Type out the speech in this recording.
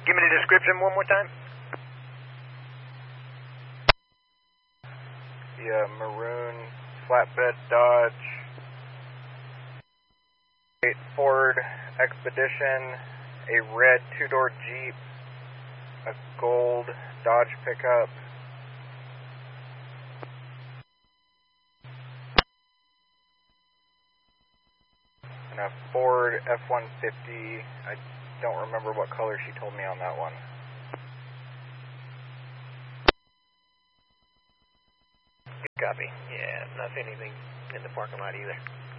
Give me the description one more time. Yeah, maroon flatbed Dodge, a Ford Expedition, a red two-door Jeep, a gold Dodge pickup, and a Ford F-150. I don't remember what color she told me on that one. Copy. Yeah, not anything in the parking lot either.